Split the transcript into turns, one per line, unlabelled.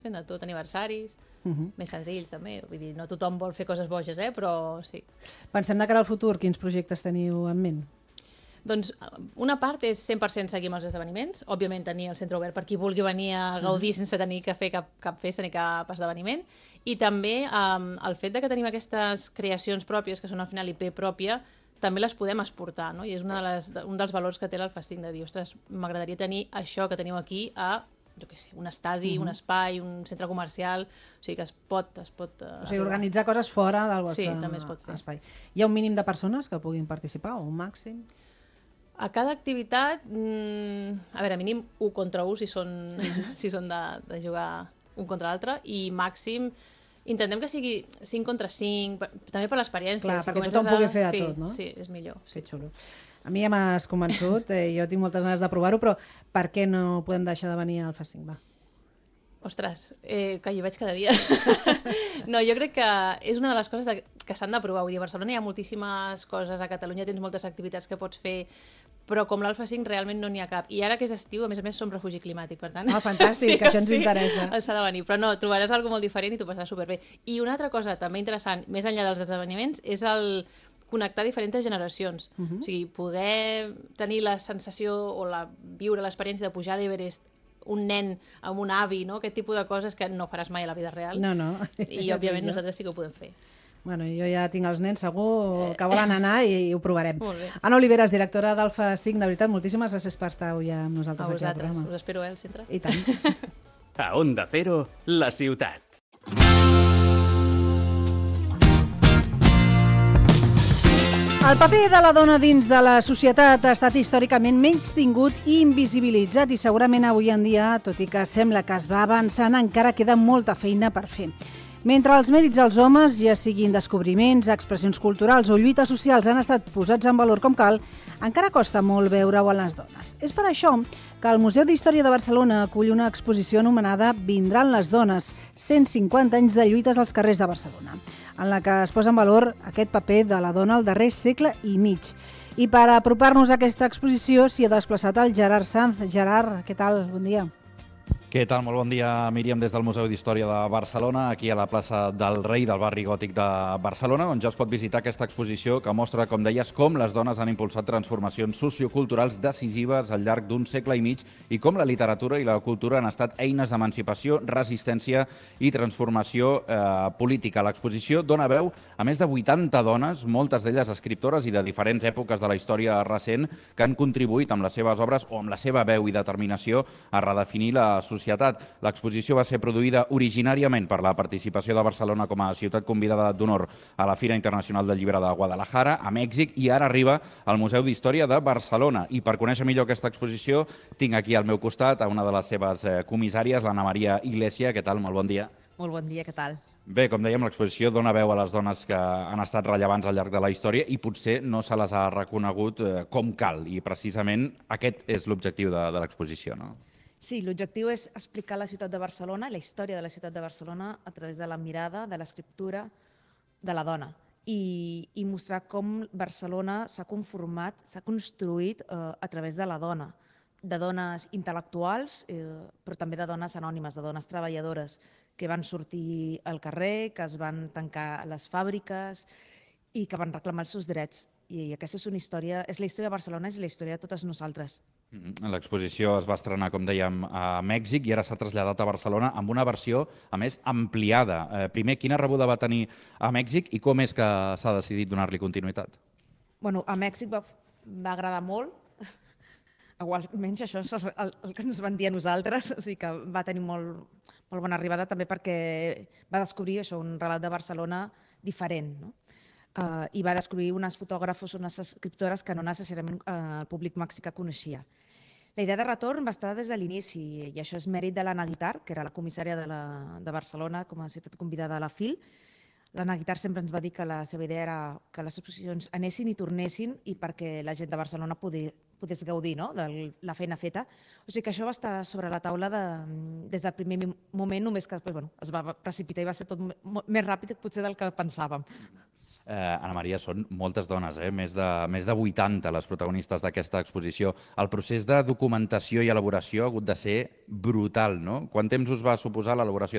fent de tot, aniversaris, més senzills també. Vull dir, no tothom vol fer coses boges, però sí.
Pensem de cara al futur, quins projectes teniu en ment?
Doncs una part és 100% seguir amb els esdeveniments, òbviament tenir el centre obert per qui vulgui venir a gaudir sense tenir que fer cap festa ni cap esdeveniment, i també el fet de que tenim aquestes creacions pròpies, que són al final IP pròpia, també les podem exportar, no? I és un dels valors que té l'Alfa5, de dir, ostres, m'agradaria tenir això que teniu aquí a, jo què sé, un estadi, un espai, un centre comercial, o sigui que es pot
O sigui, organitzar coses fora del vostre
també es pot fer.
espai. Hi ha un mínim de persones que puguin participar, o un màxim?
A cada activitat, a veure, mínim 1 contra 1 si són de jugar un contra l'altre, i màxim intentem que sigui 5 contra 5, també per l'experiència.
Clar, perquè tothom pugui fer de tot, no?
Sí, és millor.
Que xulo. A mi ja m'has convençut, jo tinc moltes ganes de provar-ho, però per què no podem deixar de venir al Alfa5? Va.
Ostres, que jo veig cada dia. No, jo crec que és una de les coses que s'han de provar. Vull dir, a Barcelona hi ha moltíssimes coses, a Catalunya tens moltes activitats que pots fer, però com l'Alfa5 realment no n'hi ha cap. I ara que és estiu, a més som refugi climàtic, per tant...
Ah, fantàstic, sí, això ens interessa.
S'ha de venir, però no, trobaràs alguna molt diferent i t'ho passaràs superbé. I una altra cosa també interessant, més enllà dels esdeveniments, és el connectar diferents generacions. O sigui, poder tenir la sensació o viure l'experiència de pujar a l'Everest un nen amb un avi, no? Aquest tipus de coses que no faràs mai a la vida real.
No.
I, òbviament, nosaltres sí que ho podem fer.
Bueno, jo ja tinc els nens segur que volen anar i ho provarem.
Molt bé.
Anna Oliveres, directora d'Alfa5, de veritat, moltíssimes gràcies per estar avui amb nosaltres
A
aquí al
vosaltres,
programa.
us espero al centre.
I tant.
A Onda Cero, la ciutat.
El paper de la dona dins de la societat ha estat històricament menystingut i invisibilitzat i segurament avui en dia, tot i que sembla que es va avançant, encara queda molta feina per fer. Mentre els mèrits dels homes, ja siguin descobriments, expressions culturals o lluites socials, han estat posats en valor com cal, encara costa molt veure-ho en les dones. És per això que el Museu d'Història de Barcelona acull una exposició anomenada Vindran les dones, 150 anys de lluites als carrers de Barcelona, en la que es posa en valor aquest paper de la dona al darrer segle i mig. I per apropar-nos a aquesta exposició s'hi ha desplaçat el Gerard Sanz. Gerard, què tal? Bon dia.
Què tal? Molt bon dia, Míriam, des del Museu d'Història de Barcelona, aquí a la plaça del Rei del barri gòtic de Barcelona, on ja es pot visitar aquesta exposició que mostra, com deies, com les dones han impulsat transformacions socioculturals decisives al llarg d'un segle i mig i com la literatura i la cultura han estat eines d'emancipació, resistència i transformació política. L'exposició dona veu a més de 80 dones, moltes d'elles escriptores i de diferents èpoques de la història recent, que han contribuït amb les seves obres o amb la seva veu i determinació a redefinir la societat. L'exposició va ser produïda originàriament per la participació de Barcelona com a ciutat convidada d'honor a la Fira Internacional del Llibre de Guadalajara, a Mèxic, i ara arriba al Museu d'Història de Barcelona. I per conèixer millor aquesta exposició, tinc aquí al meu costat a una de les seves comissàries, l'Anna Maria Iglesia. Què tal? Molt bon dia.
Molt bon dia, què tal?
Bé, com dèiem, l'exposició dona veu a les dones que han estat rellevants al llarg de la història i potser no se les ha reconegut com cal. I precisament aquest és l'objectiu de l'exposició, no?
Sí, l'objectiu és explicar la ciutat de Barcelona, la història de la ciutat de Barcelona a través de la mirada, de l'escriptura de la dona i mostrar com Barcelona s'ha conformat, s'ha construït a través de la dona, de dones intel·lectuals, però també de dones anònimes, de dones treballadores que van sortir al carrer, que es van tancar les fàbriques i que van reclamar els seus drets. I aquesta és una història, és la història de Barcelona, és la història de totes nosaltres.
L'exposició es va estrenar, com dèiem, a Mèxic i ara s'ha traslladat a Barcelona amb una versió, a més, ampliada. Primer, quina rebuda va tenir a Mèxic i com és que s'ha decidit donar-li continuïtat?
Bueno, a Mèxic va agradar molt, o almenys això és el que ens van dir a nosaltres, o sigui que va tenir molt bona arribada també perquè va descobrir això, un relat de Barcelona diferent, no? I va descobrir unes fotògrafos, unes escriptores que no necessàriament el públic mexicà coneixia. La idea de retorn va estar des de l'inici i això és mèrit de l'Anna Guitart, que era la comissària de Barcelona com a ciutat convidada a la FIL. L'Anna Guitart sempre ens va dir que la seva idea era que les exposicions anessin i tornessin i perquè la gent de Barcelona pogués gaudir, no?, de la feina feta. O sigui que això va estar sobre la taula des del primer moment, només que després es va precipitar i va ser tot més ràpid potser del que pensàvem.
Anna Maria, són moltes dones, més de 80 les protagonistes d'aquesta exposició. El procés de documentació i elaboració ha hagut de ser brutal, no? Quant temps us va suposar l'elaboració